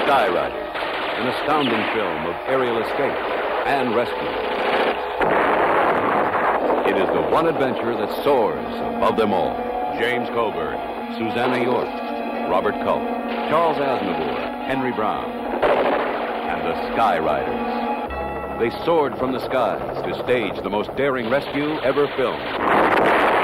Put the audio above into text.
Sky Riders, an astounding film of aerial escape and rescue. It is the one adventure that soars above them all. James Coburn, Susanna York, Robert Culp, Charles Aznavour, Henry Brown, and the Sky Riders. They soared from the skies to stage the most daring rescue ever filmed.